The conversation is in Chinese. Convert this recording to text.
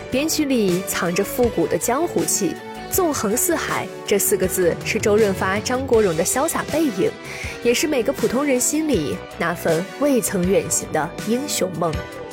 编曲里藏着复古的江湖气。纵横四海这4个字是周润发、张国荣的潇洒背影，也是每个普通人心里那份未曾远行的英雄梦。